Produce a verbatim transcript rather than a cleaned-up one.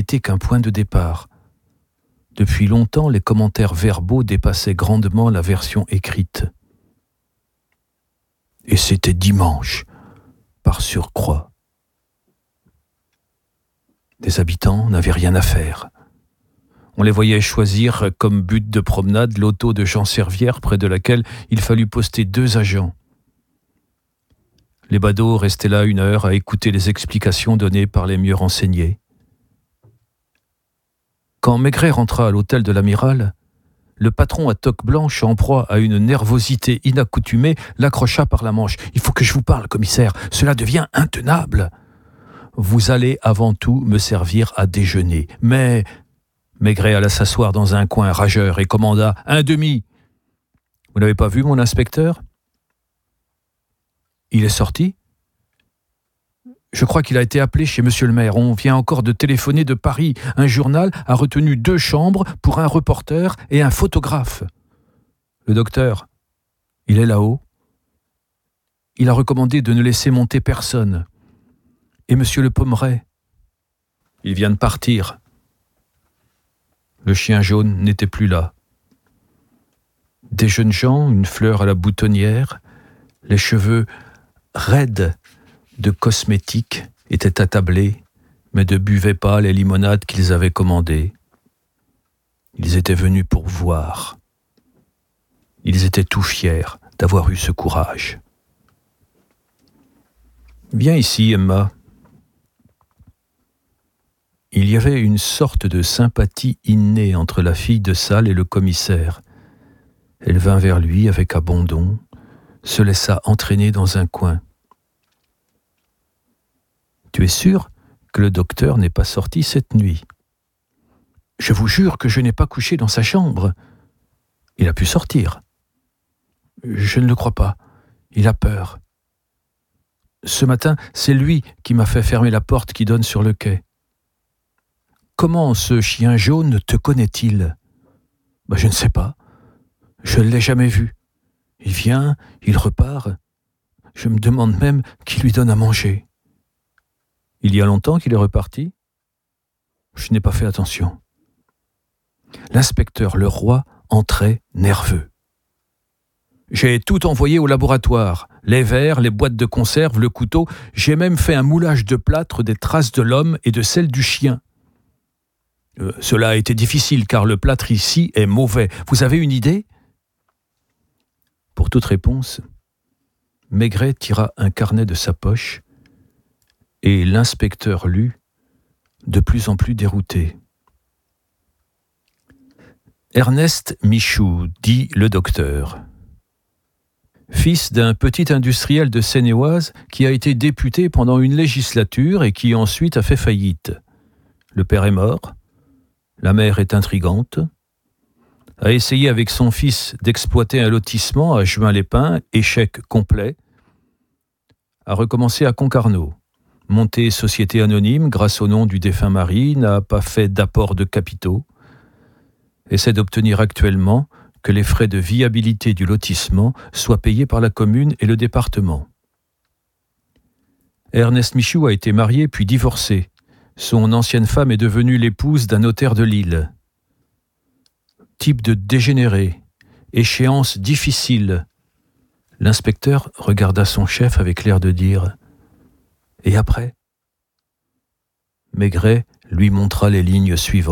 été qu'un point de départ. Depuis longtemps, les commentaires verbaux dépassaient grandement la version écrite. Et c'était dimanche, par surcroît. Les habitants n'avaient rien à faire. On les voyait choisir comme but de promenade l'auto de Jean Servière près de laquelle il fallut poster deux agents. Les badauds restaient là une heure à écouter les explications données par les mieux renseignés. Quand Maigret rentra à l'hôtel de l'amiral, le patron à toque blanche, en proie à une nervosité inaccoutumée, l'accrocha par la manche. « Il faut que je vous parle, commissaire, cela devient intenable. Vous allez avant tout me servir à déjeuner. Mais... » Maigret alla s'asseoir dans un coin rageur et commanda « Un demi !»« Vous n'avez pas vu mon inspecteur ? » ?»« Il est sorti ? » ?»« Je crois qu'il a été appelé chez monsieur le maire. On vient encore de téléphoner de Paris. Un journal a retenu deux chambres pour un reporter et un photographe. Le docteur, il est là-haut. Il a recommandé de ne laisser monter personne. Et monsieur le Pommeraye, il vient de partir. » Le chien jaune n'était plus là. Des jeunes gens, une fleur à la boutonnière, les cheveux raides de cosmétiques étaient attablés, mais ne buvaient pas les limonades qu'ils avaient commandées. Ils étaient venus pour voir. Ils étaient tout fiers d'avoir eu ce courage. « Viens ici, Emma. » Il y avait une sorte de sympathie innée entre la fille de salle et le commissaire. Elle vint vers lui avec abandon, se laissa entraîner dans un coin. « Tu es sûr que le docteur n'est pas sorti cette nuit ? » ?»« Je vous jure que je n'ai pas couché dans sa chambre. Il a pu sortir. »« Je ne le crois pas. Il a peur. Ce matin, c'est lui qui m'a fait fermer la porte qui donne sur le quai. » Comment ce chien jaune te connaît-il ? Ben, je ne sais pas. Je ne l'ai jamais vu. Il vient, il repart. Je me demande même qui lui donne à manger. Il y a longtemps qu'il est reparti ? Je n'ai pas fait attention. L'inspecteur Leroy entrait nerveux. J'ai tout envoyé au laboratoire. Les verres, les boîtes de conserve, le couteau. J'ai même fait un moulage de plâtre des traces de l'homme et de celles du chien. Euh, cela a été difficile car le plâtre ici est mauvais. Vous avez une idée ? Pour toute réponse, Maigret tira un carnet de sa poche et l'inspecteur lut, de plus en plus dérouté. Ernest Michoud, dit le docteur. Fils d'un petit industriel de Seine-et-Oise qui a été député pendant une législature et qui ensuite a fait faillite. Le père est mort. La mère est intrigante, a essayé avec son fils d'exploiter un lotissement à Juin-les-Pins, échec complet, a recommencé à Concarneau, monté société anonyme grâce au nom du défunt mari, n'a pas fait d'apport de capitaux, essaie d'obtenir actuellement que les frais de viabilité du lotissement soient payés par la commune et le département. Ernest Michoud a été marié puis divorcé. Son ancienne femme est devenue l'épouse d'un notaire de Lille. Type de dégénéré, échéance difficile. L'inspecteur regarda son chef avec l'air de dire « Et après ?» Maigret lui montra les lignes suivantes.